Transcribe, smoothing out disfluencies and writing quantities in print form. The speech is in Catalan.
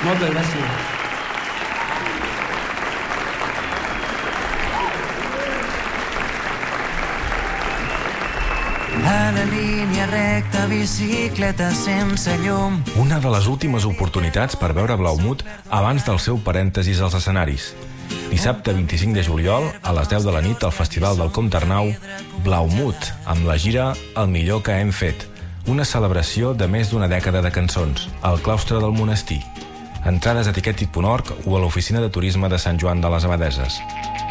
Moltes gràcies. A la línia recta, bicicleta sense llum. Una de les últimes oportunitats per veure Blaumut abans del seu parèntesis als escenaris. Dissabte 25 de juliol, a les 10 de la nit, al Festival del Comte Arnau, Blaumut, amb la gira El millor que hem fet, una celebració de més d'una dècada de cançons, al claustre del monestir. Entrades a tiquetit.org o a l'oficina de turisme de Sant Joan de les Abadeses.